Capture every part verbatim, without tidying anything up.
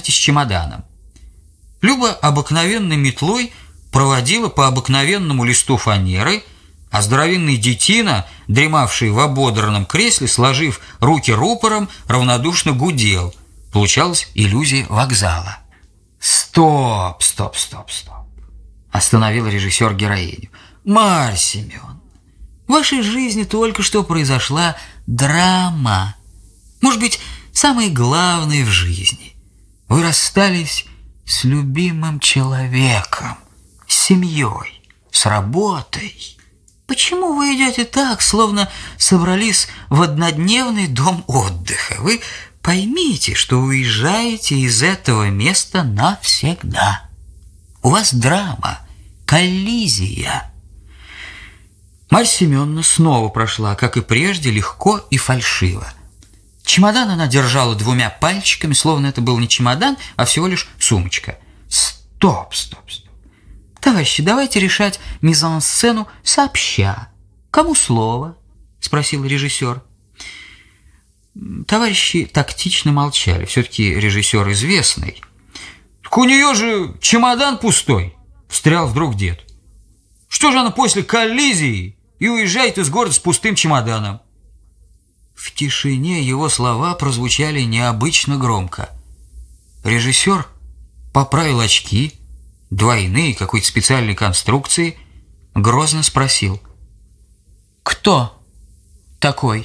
комнате с чемоданом. Люба обыкновенной метлой проводила по обыкновенному листу фанеры, а здоровенный детина, дремавший в ободранном кресле, сложив руки рупором, равнодушно гудел. Получалась иллюзия вокзала. «Стоп, стоп, стоп, стоп!» – остановил режиссер героиню. «Марья Семеновна, в вашей жизни только что произошла драма. Может быть, самое главное в жизни. Вы расстались с любимым человеком, с семьей, с работой. Почему вы идете так, словно собрались в однодневный дом отдыха? Вы поймите, что уезжаете из этого места навсегда. У вас драма, коллизия». Марья Семеновна снова прошла, как и прежде, легко и фальшиво. Чемодан она держала двумя пальчиками, словно это был не чемодан, а всего лишь сумочка. «Стоп, стоп, стоп. Товарищи, давайте решать мизансцену сообща. Кому слово?» – спросил режиссер. Товарищи тактично молчали. Все-таки режиссер известный. «Так у нее же чемодан пустой!» – встрял вдруг дед. «Что же она после коллизии и уезжает из города с пустым чемоданом?» В тишине его слова прозвучали необычно громко. Режиссер поправил очки, двойные, какой-то специальной конструкции, грозно спросил: «Кто такой?»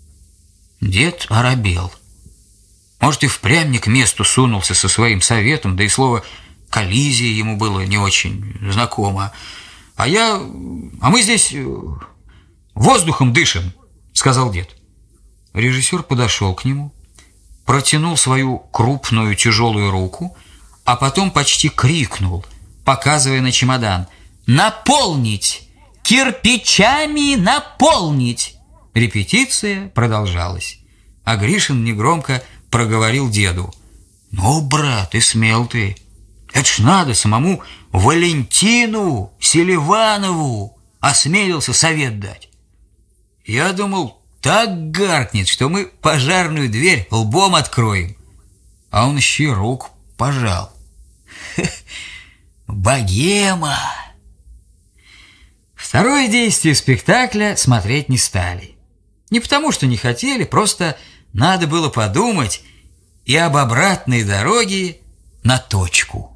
Дед оробел. Может, и впрямь не к месту сунулся со своим советом, да и слово «коллизия» ему было не очень знакомо. «А я... а мы здесь воздухом дышим», — сказал дед. Режиссер подошел к нему, протянул свою крупную тяжелую руку, а потом почти крикнул, показывая на чемодан: «Наполнить! Кирпичами наполнить!» Репетиция продолжалась, а Гришин негромко проговорил деду: «Ну, брат, и смел ты! Это ж надо самому Валентину Селиванову осмелился совет дать. Я думал, так гаркнет, что мы пожарную дверь лбом откроем. А он еще руку пожал. Богема!» Второе действие спектакля смотреть не стали. Не потому, что не хотели, просто надо было подумать и об обратной дороге на точку.